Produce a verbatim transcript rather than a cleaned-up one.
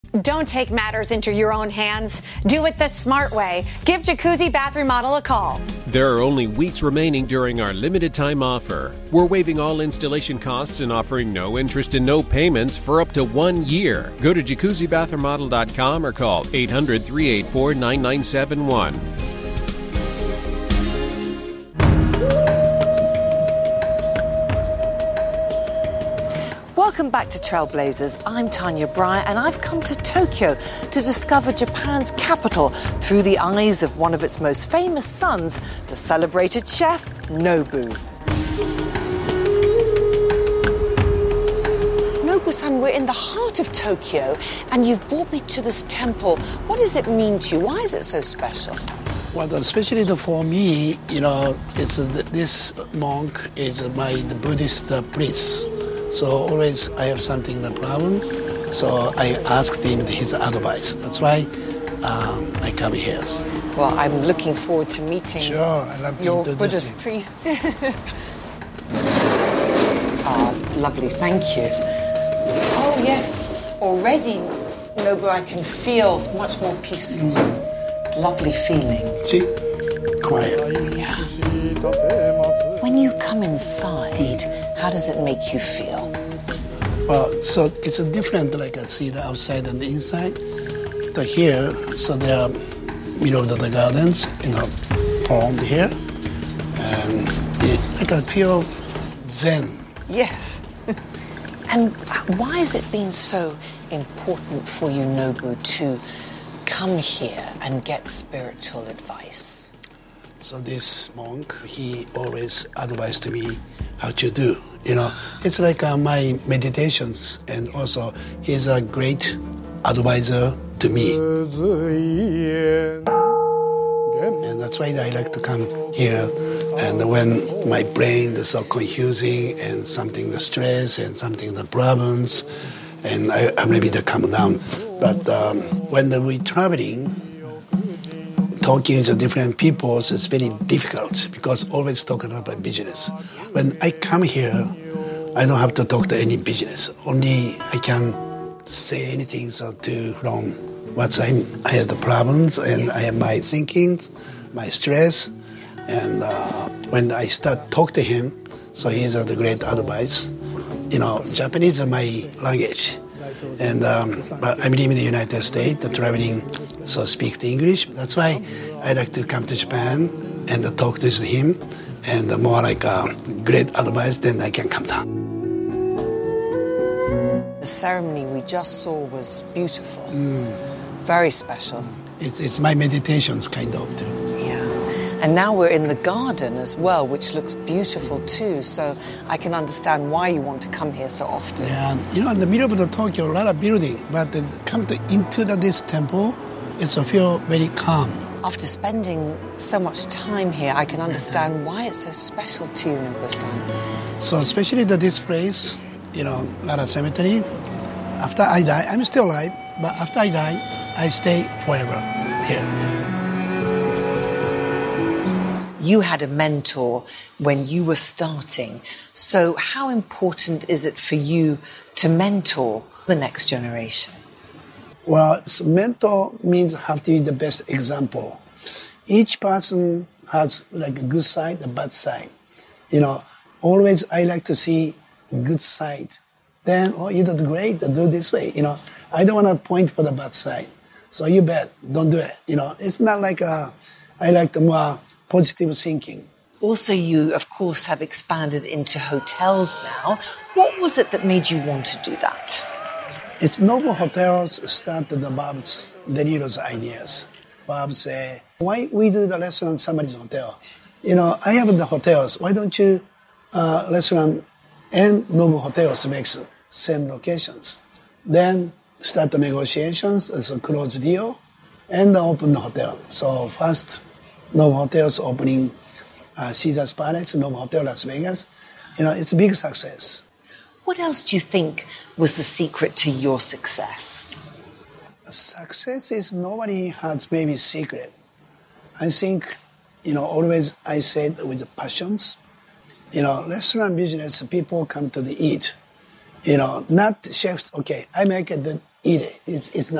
Don't take matters into your own hands. Do it the smart way. Give Jacuzzi Bath Remodel a call. There are only weeks remaining during our limited time offer. We're waiving all installation costs and offering no interest and no payments for up to one year. Go to jacuzzi bath remodel dot com or call eight hundred, three eight four, nine nine seven one. Welcome back to Trailblazers. I'm Tanya Bryant, and I've come to Tokyo to discover Japan's capital through the eyes of one of its most famous sons, the celebrated chef Nobu. Nobu-san, we're in the heart of Tokyo, and you've brought me to this temple. What does it mean to you? Why is it so special? Well, especially for me, you know, it's uh, this monk is my the Buddhist uh, priest. So always I have something the problem, so I asked him his advice. That's why um, I come here. Well, I'm looking forward to meeting sure, I love to your do Buddhist priest. Ah, lovely, thank you. Oh yes, already, Nobu, I can feel much more peaceful. Mm. Lovely feeling. See, quiet. Yeah. When you come inside, how does it make you feel? Well, so it's a different, like I see the outside and the inside. The here, so they are middle of the gardens, you know, pond here, and it, like I feel zen. Yes. And why has it been so important for you, Nobu, to come here and get spiritual advice? So this monk, he always advised me how to do. You know, it's like uh, my meditations, and also he's a great advisor to me. And that's why I like to come here. And when my brain is so confusing and something the stress and something the problems, and I, I'm maybe to calm down. But um, when we're traveling, talking to different people is very difficult because always talking about business. When I come here, I don't have to talk to any business. Only I can say anything so to from what I'm, I have the problems and I have my thinking, my stress. And uh, when I start talk to him, so he's uh, the great advice. You know, Japanese is my language. And um, but I'm living in the United States, traveling, so speak the English. That's why I like to come to Japan and uh, talk to him, and uh, more like uh, great advice. Then I can come down. The ceremony we just saw was beautiful, mm. very special. It's, it's my meditations, kind of too. Yeah. And now we're in the garden as well, which looks beautiful too. So I can understand why you want to come here so often. Yeah, you know, in the middle of the Tokyo, a lot of building, but uh, come to into the, this temple, it's a feel very calm. After spending so much time here, I can understand why it's so special to you, Nobu-san. So especially the, this place, you know, a lot of cemetery. After I die, I'm still alive, but after I die, I stay forever here. You had a mentor when you were starting. So how important is it for you to mentor the next generation? Well, mentor means have to be the best example. Each person has like a good side, a bad side. You know, always I like to see good side. Then, oh, you did great, do this way. You know, I don't want to point for the bad side. So you bet, don't do it. You know, it's not like a, I like the more positive thinking. Also, you, of course, have expanded into hotels now. What was it that made you want to do that? It's Nobu Hotels started the Bob's De Niro's ideas. Bob said, why we do the restaurant somebody's hotel? You know, I have the hotels. Why don't you uh, restaurant and Nobu Hotels makes same locations? Then start the negotiations, it's a close deal, and open the hotel. So first, Nobu Hotels opening uh, Caesar's Palace, Nobu Hotel Las Vegas. You know, it's a big success. What else do you think was the secret to your success? Success is nobody has maybe secret. I think, you know, always I said with passions, you know, restaurant business, people come to the eat. You know, not chefs, okay, I make the eat it. It's, it's not